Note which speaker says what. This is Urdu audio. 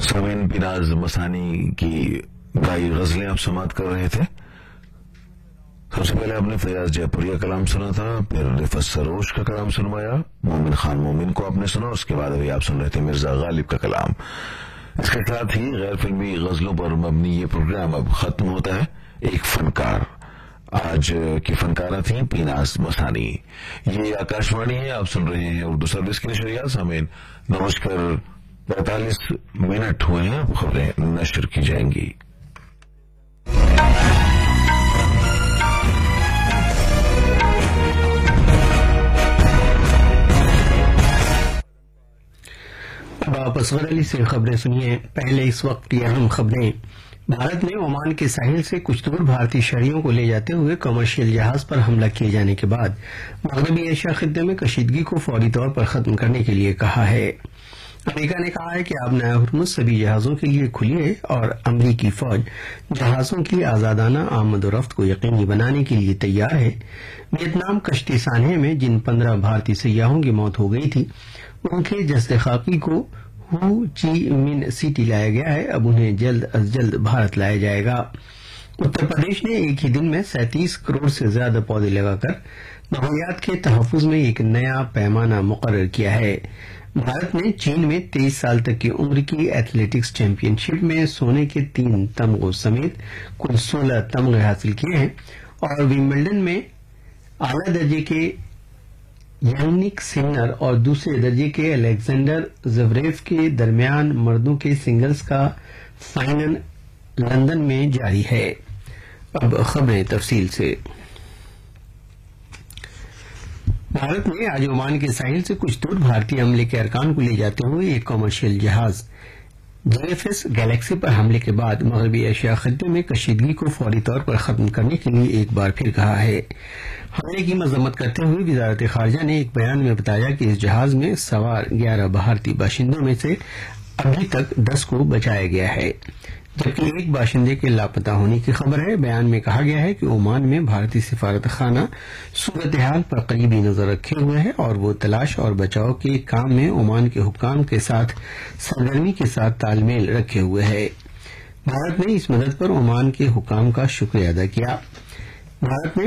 Speaker 1: سامعین، بیناز مسانی کی گائی غزلیں آپ سماعت کر رہے تھے. سب سے پہلے آپ نے فیاض جے پوری کا کلام سنا تھا، پھر رفعت سروش کا کلام سنوایا، مومن خان مومن کو آپ نے سنا، اس کے بعد ابھی آپ سن رہے تھے مرزا غالب کا کلام. اس کے ساتھ ہی غیر فلمی غزلوں پر مبنی یہ پروگرام اب ختم ہوتا ہے. ایک فنکار، آج کی فنکارہ تھیں بیناز مسانی. یہ آکاشوانی ہے، آپ سن رہے ہیں اردو سروس کے نشریات. سامعین، 9:45 ہوئے ہیں، اب خبریں نشر کی جائیں گی.
Speaker 2: اب آپ اصغر علی سے خبریں سنیے. پہلے اس وقت کی اہم خبریں. بھارت نے عمان کے ساحل سے کچھ دور بھارتی شہریوں کو لے جاتے ہوئے کمرشل جہاز پر حملہ کیے جانے کے بعد مغربی ایشیا خطے میں کشیدگی کو فوری طور پر ختم کرنے کے لیے کہا ہے. امریکہ نے کہا ہے کہ اب نیا ہرمز سبھی جہازوں کے لیے کھلی ہے اور امریکی فوج جہازوں کی آزادانہ آمد و رفت کو یقینی بنانے کے لیے تیار ہے. ویتنام کشتی سانحے میں جن 15 بھارتی سیاحوں کی موت ہو گئی تھی ان کے جسد خاکی کو ہو چی من سٹی لایا گیا ہے. اب انہیں جلد از جلد بھارت لایا جائے گا. اتر پردیش نے ایک ہی دن میں 37 کروڑ سے زیادہ پودے لگا کر ماحولیات کے تحفظ میں ایک نیا پیمانہ مقرر کیا ہے. بھارت نے چین میں 23 سال تک کی عمر کی ایتھلیٹکس چیمپئن شپ میں سونے کے 3 تمغوں سمیت کل 16 تمغے حاصل کیے ہیں اور ومبلڈن میں اعلی درجے کے یانک سنر اور دوسرے درجے کے الیگزینڈر زوریف کے درمیان مردوں کے سنگلز کا فائنل لندن میں جاری ہے. اب خبریں تفصیل سے. بھارت نے آج عمان کے ساحل سے کچھ دور بھارتی عملے کے ارکان کو لے جاتے ہوئے ایک کمرشل جہاز GFS گلیکسی پر حملے کے بعد مغربی ایشیا خطے میں کشیدگی کو فوری طور پر ختم کرنے کے لیے ایک بار پھر کہا ہے. حملے کی مذمت کرتے ہوئے وزارت خارجہ نے ایک بیان میں بتایا کہ اس جہاز میں سوار 11 بھارتی باشندوں میں سے ابھی تک 10 کو بچایا گیا ہے جبکہ ایک باشندے کے لاپتہ ہونے کی خبر ہے. بیان میں کہا گیا ہے کہ عمان میں بھارتی سفارت خانہ صورتحال پر قریبی نظر رکھے ہوئے ہے اور وہ تلاش اور بچاؤ کے کام میں عمان کے حکام کے ساتھ سرگرمی کے ساتھ تال میل رکھے ہوئے ہے. بھارت نے اس مدد پر عمان کے حکام کا شکریہ ادا کیا. بھارت نے